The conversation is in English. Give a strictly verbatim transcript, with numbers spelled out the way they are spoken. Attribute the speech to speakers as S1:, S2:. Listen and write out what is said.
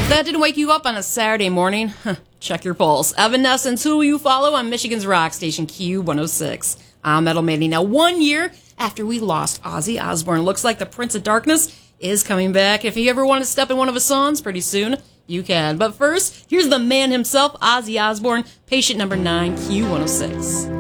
S1: If that didn't wake you up on a Saturday morning, check your pulse. Evanescence, who will you follow on Michigan's rock station Q one oh six? I'm Metal Mandy. Now, one year after we lost Ozzy Osbourne, looks like the Prince of Darkness is coming back. If you ever want to step in one of his songs, pretty soon you can. But first, here's the man himself, Ozzy Osbourne, patient number nine, Q one oh six.